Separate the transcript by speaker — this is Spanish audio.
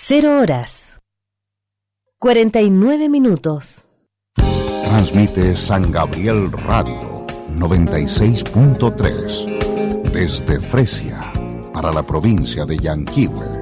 Speaker 1: 0 horas 49 minutos.
Speaker 2: Transmite San Gabriel Radio 96.3 desde Fresia para la provincia de Yanquihue.